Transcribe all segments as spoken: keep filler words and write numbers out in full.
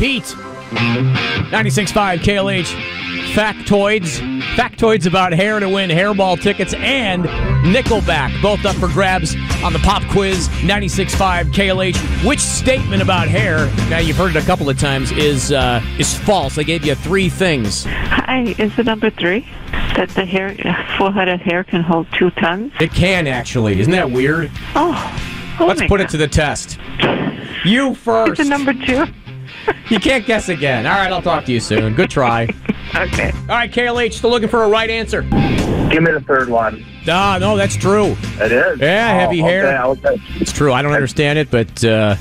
Pete. ninety-six point five K L H. Factoids. Factoids about hair to win hairball tickets and Nickelback. Both up for grabs on the pop quiz. ninety-six point five K L H. Which statement about hair, now you've heard it a couple of times, is uh, is false? I gave you three things. Hi, is it number three? That the hair, full head of hair can hold two tons? It can, actually. Isn't that weird? Oh. oh Let's put God. it to the test. You first. Is it number two? You can't guess again. All right, I'll talk to you soon. Good try. Okay. All right, K L H, still looking for a right answer. Give me the third one. Ah, no, that's true. It is? Yeah, oh, heavy okay, hair. Okay. It's true. I don't understand it, but uh,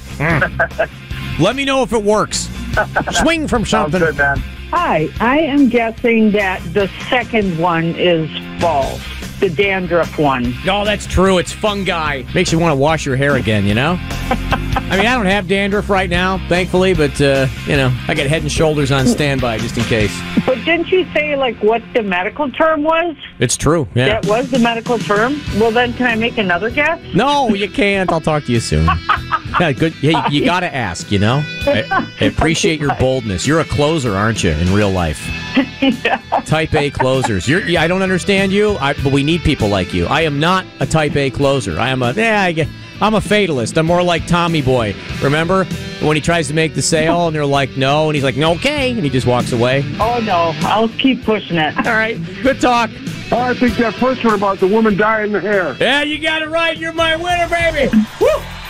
let me know if it works. Swing from something. Sounds good, man. Hi, I am guessing that the second one is false. The dandruff one. No, that's true. It's fungi. Makes you want to wash your hair again, you know? I mean, I don't have dandruff right now, thankfully, but, uh, you know, I got Head and Shoulders on standby just in case. But didn't you say, like, what the medical term was? It's true, yeah. That was the medical term? Well, then can I make another guess? No, you can't. I'll talk to you soon. Yeah, good. Yeah, you, you got to ask, you know? I, I appreciate your boldness. You're a closer, aren't you, in real life? Yeah. Type A closers. You're, yeah, I don't understand you, I, but we need people like you. I am not a Type A closer. I am a, yeah, I get, I'm a fatalist. I'm more like Tommy Boy. Remember when he tries to make the sale and they're like, no, and he's like, no, okay, and he just walks away? Oh, no. I'll keep pushing it. All right. Good talk. Oh, I think that first one about the woman dyeing the hair. Yeah, you got it right. You're my winner, baby. Woo!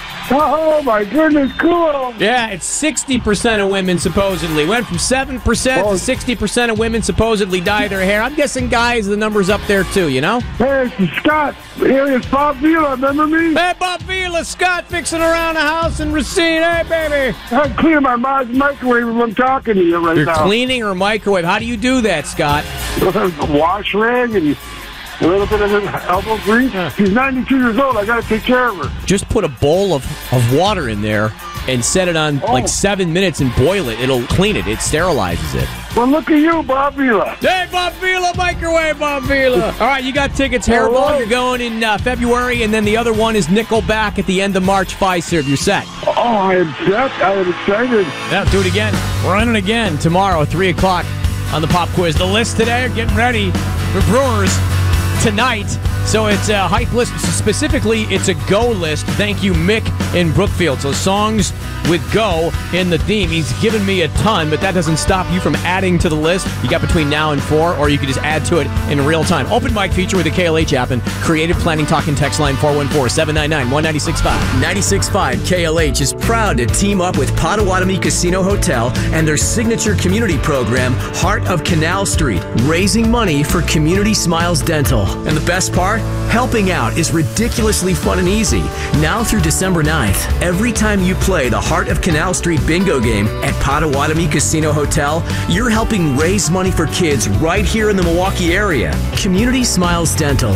Oh, my goodness, cool. Yeah, it's sixty percent of women supposedly. Went from seven percent oh. to sixty percent of women supposedly dye their hair. I'm guessing, guys, the number's up there too, you know? Hey, it's Scott. Here is Bob Vila. Remember me? Hey, Bob Vila. Scott fixing around the house in Racine. Hey, baby. I'm cleaning my mom's microwave when I'm talking to you right You're now. You're cleaning her microwave. How do you do that, Scott? Wash rag and a little bit of elbow grease. Yeah. She's ninety-two years old. I got to take care of her. Just put a bowl of, of water in there and set it on oh. like seven minutes and boil it. It'll clean it. It sterilizes it. Well, look at you, Bob Vila. Hey, Bob Vila, microwave, Bob Vila. All right, you got tickets. Hairball, you're going in uh, February, and then the other one is Nickelback at the end of March. Fiserv, you're set. Oh, I am set. I am excited. Yeah, do it again. We're running again tomorrow, three o'clock on the Pop Quiz. The list today, getting ready for Brewers tonight. So it's a hype list. Specifically, it's a go list. Thank you, Mick in Brookfield. So songs with go in the theme. He's given me a ton, but that doesn't stop you from adding to the list. You got between now and four, or you can just add to it in real time. Open mic feature with the K L H app and Creative Planning Talking text line four one four, seven nine nine, one nine six five. ninety-six point five K L H is proud to team up with Potawatomi Casino Hotel and their signature community program, Heart of Canal Street, raising money for Community Smiles Dental. And the best part? Helping out is ridiculously fun and easy. Now through December ninth, every time you play the Heart of Canal Street bingo game at Potawatomi Casino Hotel, you're helping raise money for kids right here in the Milwaukee area. Community Smiles Dental.